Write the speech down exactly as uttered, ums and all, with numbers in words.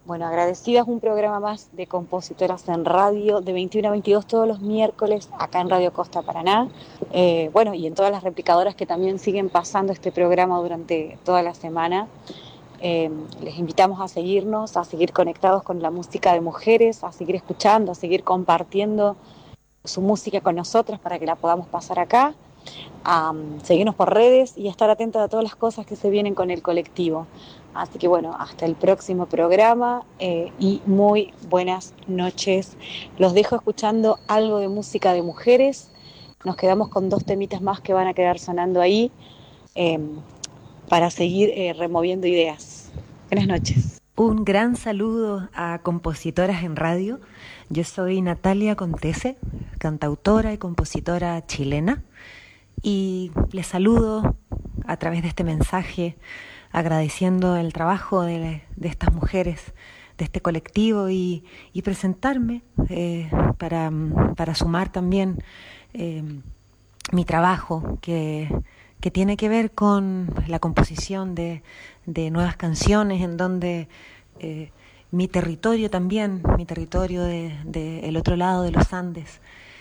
Bueno, agradecidas, un programa más de Compositoras en Radio, de veintiuno a veintidós todos los miércoles, acá en Radio Costa Paraná. Eh, bueno, y en todas las replicadoras que también siguen pasando este programa durante toda la semana. Eh, les invitamos a seguirnos, a seguir conectados con la música de mujeres, a seguir escuchando, a seguir compartiendo su música con nosotros para que la podamos pasar acá, a um, seguirnos por redes y a estar atentos a todas las cosas que se vienen con el colectivo. Así que bueno, hasta el próximo programa eh, y muy buenas noches. Los dejo escuchando algo de música de mujeres. Nos quedamos con dos temitas más que van a quedar sonando ahí eh, para seguir eh, removiendo ideas. Buenas noches. Un gran saludo a Compositoras en Radio. Yo soy Natalia Contese, cantautora y compositora chilena, y les saludo a través de este mensaje agradeciendo el trabajo de, de estas mujeres, de este colectivo, y, y presentarme eh, para, para sumar también eh, mi trabajo que, que tiene que ver con la composición de, de nuevas canciones en donde eh, mi territorio también, mi territorio del de, de el otro lado de los Andes,